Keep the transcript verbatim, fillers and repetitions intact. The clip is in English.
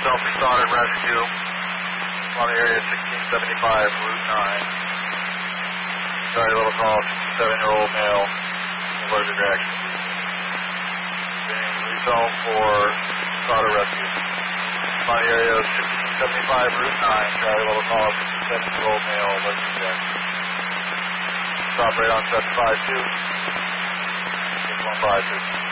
yourself for Stoddard Rescue. On the area sixteen seventy-five, Route nine. Sorry, little call, seven-year-old male. Allergic reaction. Being rezone for Stoddard Rescue. On the area sixteen seventy-five, Route nine. Sorry, little call, seven-year-old male. Allergic reaction. Stop right on seven five two. six one five two.